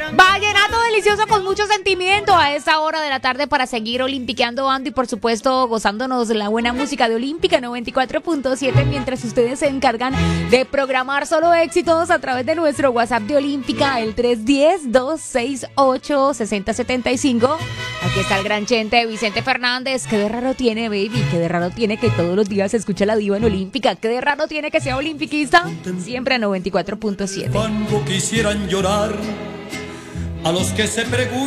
Vallenato delicioso con mucho sentimiento a esta hora de la tarde para seguir olimpiqueando ando y por supuesto gozándonos de la buena música de Olímpica 94.7 mientras ustedes se encargan de programar solo éxitos a través de nuestro WhatsApp de Olímpica, el 310-268-6075. Aquí está el gran chente Vicente Fernández. Qué de raro tiene, baby, qué de raro tiene que todos los días se escuche la diva en Olímpica. Qué de raro tiene que sea olimpiquista. Siempre a 94.7. Cuando quisieran llorar, a los que se preguntan